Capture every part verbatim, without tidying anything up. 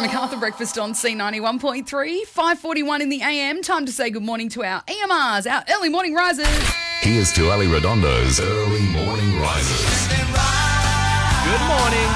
MacArthur Breakfast on C ninety-one point three, five forty-one in the A M. Time to say good morning to our E M Rs, our early morning risers. Here's to Ali Redondo's Early Morning Risers. Good morning.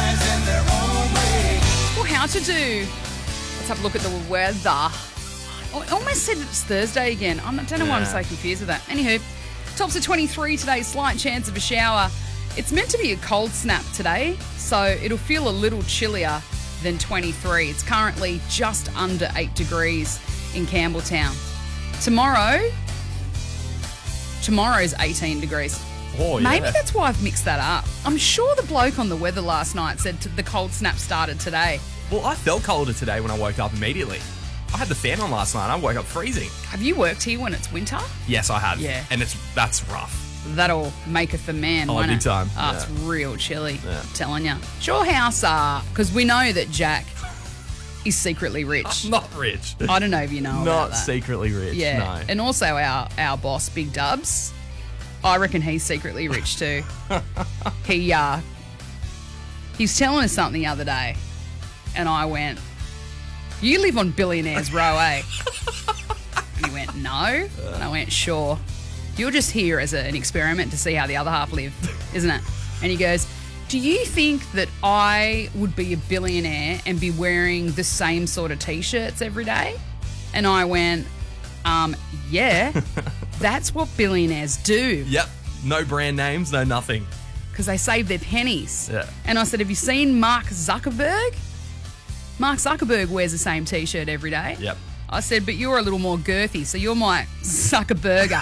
Well, how to do? Let's have a look at the weather. I almost said it's Thursday again. I don't know why I'm so confused with that. Anywho, tops of twenty-three today, slight chance of a shower. It's meant to be a cold snap today, so it'll feel a little chillier than twenty-three. It's currently just under eight degrees in Campbelltown. Tomorrow, tomorrow's eighteen degrees. Oh, yeah. Maybe that's why I've mixed that up. I'm sure the bloke on the weather last night said the cold snap started today. Well, I felt colder today when I woke up immediately. I had the fan on last night. I woke up freezing. Have you worked here when it's winter? Yes, I have. Yeah. And it's that's rough. That'll maketh a man, Oh, won't big it? time. Oh, Yeah. it's real chilly, Yeah. I'm telling you. Sure house, uh, because we know that Jack is secretly rich. Not rich. I don't know if you know about Not that. secretly rich. Yeah, No. and also our, our boss, Big Dubs, I reckon he's secretly rich too. he, uh, he's telling us something the other day, and I went, you live on Billionaires Row, eh? And he went, no. And I went, sure. You're just here as a, an experiment to see how the other half live, isn't it? And he goes, do you think that I would be a billionaire and be wearing the same sort of T-shirts every day? And I went, um, yeah, that's what billionaires do. Yep. No brand names, no nothing. Because they save their pennies. Yeah. And I said, have you seen Mark Zuckerberg? Mark Zuckerberg wears the same T-shirt every day. Yep. I said, but you're a little more girthy, so you're my Zuckerberger.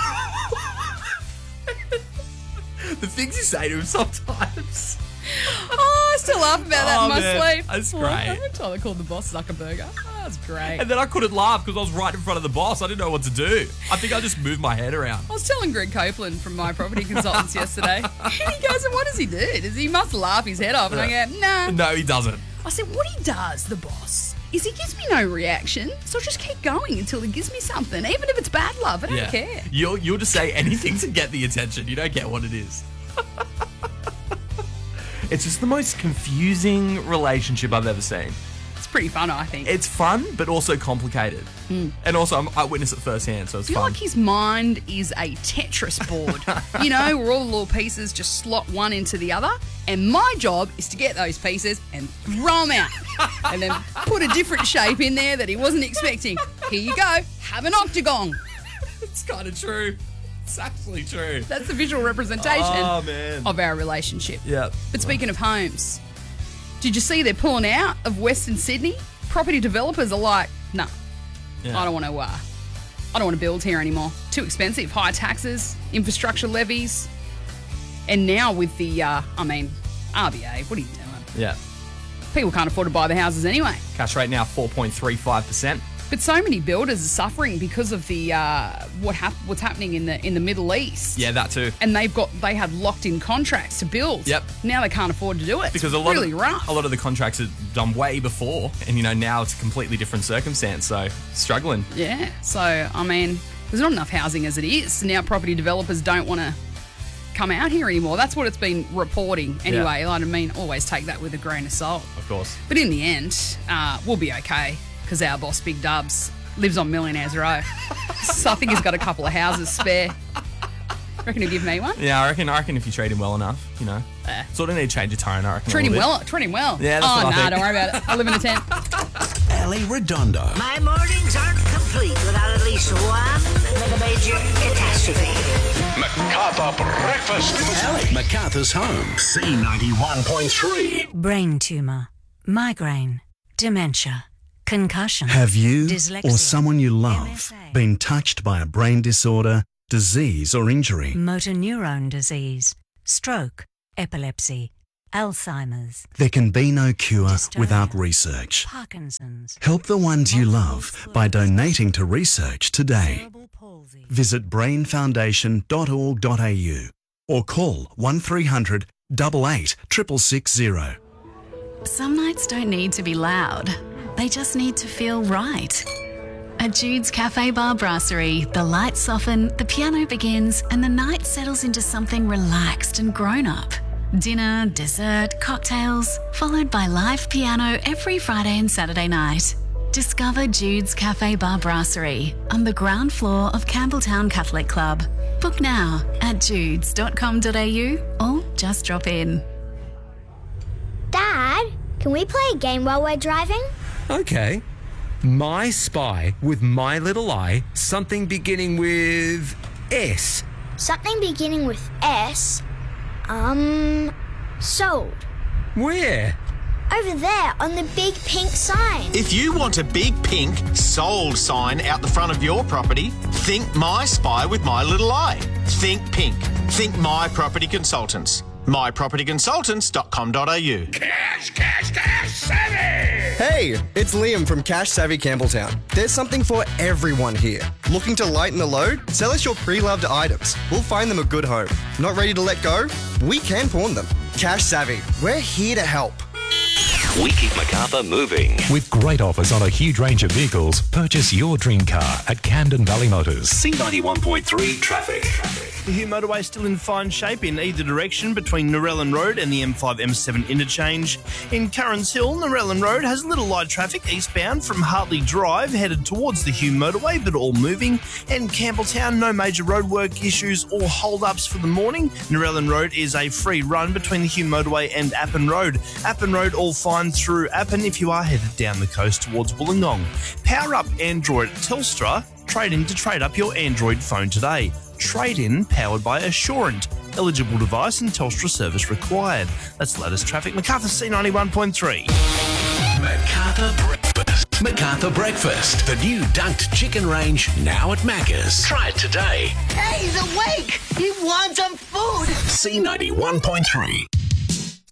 The things you say to him sometimes. Oh, I still laugh about that Oh, in my man. sleep. That's Oh, great. every time I called the boss Zuckerberger. Oh, that's great. And then I couldn't laugh because I was right in front of the boss. I didn't know what to do. I think I just moved my head around. I was telling Greg Copeland from My Property Consultants yesterday, and he goes, and what does he do? Does he must laugh his head off? And I go, nah. No, he doesn't. I said, what he does, the boss, is he gives me no reaction, so I just keep going until he gives me something, even if it's bad love. I don't Yeah. care. You'll, you'll just say anything to get the attention. You don't get what it is. It's just the most confusing relationship I've ever seen. It's pretty fun, I think. It's fun, but also complicated. And also, I'm, I witnessed it firsthand, so it's I feel fun. like his mind is a Tetris board, you know, where all the little pieces just slot one into the other. And my job is to get those pieces and throw them out. And then put a different shape in there that he wasn't expecting. Here you go. Have an octagon. It's kind of true. It's actually true. That's the visual representation Oh, man. of our relationship. Yeah. But speaking of homes, did you see they're pulling out of Western Sydney? Property developers are like, no, Yeah. I don't want to. Uh, I don't want to build here anymore. Too expensive. High taxes, infrastructure levies, and now with the, uh, I mean, R B A. What are you doing? Yeah. People can't afford to buy the houses anyway. Cash rate now four point three five percent. But so many builders are suffering because of the uh, what hap- what's happening in the in the Middle East. Yeah, that too. And they've got they had locked in contracts to build. Yep. Now they can't afford to do it. Because a It's lot really of rough. a lot of the contracts are done way before, and you know now it's a completely different circumstance. So struggling. Yeah. So I mean, there's not enough housing as it is. Now property developers don't want to come out here anymore. That's what it's been reporting anyway. Yeah. I mean, always take that with a grain of salt. Of course. But in the end, uh, we'll be okay because our boss Big Dubs lives on Millionaires Row. So I think he's got a couple of houses spare. Reckon he'll give me one? Yeah, I reckon. I reckon if you treat him well enough, you know, Uh, sort of need to change your tone. I reckon. a treat him little well. Treat him well. Yeah, that's oh, what I nah, think. don't worry about it. I live in a tent. Ali Redondo. My mornings aren't complete without at least one major catastrophe. MacArthur Breakfast. Ali. MacArthur's home. C ninety-one point three. Brain tumour, migraine, dementia, concussion. Have you Dyslexia, or someone you love M S A. been touched by a brain disorder, disease or injury? Motor neurone disease, stroke, epilepsy, Alzheimer's, There can be no cure Dystonia. without research. Parkinson's, Help the ones you love by donating to research today. cerebral palsy. Visit brain foundation dot org dot a u or call one three hundred, eight eight, six six six zero. Some nights don't need to be loud. They just need to feel right. At Jude's Cafe Bar Brasserie, the lights soften, the piano begins, and the night settles into something relaxed and grown-up. Dinner, dessert, cocktails, followed by live piano every Friday and Saturday night. Discover Jude's Cafe Bar Brasserie on the ground floor of Campbelltown Catholic Club. Book now at judes dot com dot a u or just drop in. Dad, can we play a game while we're driving? Okay. My Spy with My Little Eye, something beginning with S. Something beginning with S? Um, sold. Where? Over there on the big pink sign. If you want a big pink sold sign out the front of your property, think My Spy with My Little Eye. Think pink. Think My Property Consultants. my property consultants dot com dot a u. Cash, cash, cash, savvy! Hey, it's Liam from Cash Savvy Campbelltown. There's something for everyone here. Looking to lighten the load? Sell us your pre-loved items. We'll find them a good home. Not ready to let go? We can pawn them. Cash Savvy, we're here to help. We keep Macarthur moving. With great offers on a huge range of vehicles, purchase your dream car at Camden Valley Motors. C ninety-one point three traffic. The Hume motorway is still in fine shape in either direction between Narellan Road and the M five M seven interchange. In Currans Hill, Narellan Road has little light traffic eastbound from Hartley Drive headed towards the Hume motorway, but all moving. And Campbelltown, no major roadwork issues or hold-ups for the morning. Narellan Road is a free run between the Hume motorway and Appin Road. Appin Road all fine through Appin if you are headed down the coast towards Wollongong. Power up Android Telstra. Trade in to trade up your Android phone today. Trade-in powered by Assurant. Eligible device and Telstra service required. That's the latest traffic. Macarthur C ninety-one point three. Macarthur Breakfast. Macarthur Breakfast. The new dunked chicken range now at Macca's. Try it today. Hey, he's awake! He wants some food! C ninety-one point three.